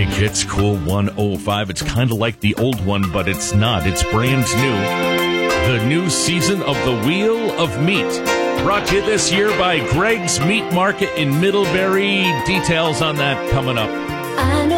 It's Cool 105. It's kind of like the old one, but it's not. It's brand new. The new season of The Wheel of Meat. Brought to you this year by Greg's Meat Market in Middlebury. Details on that coming up.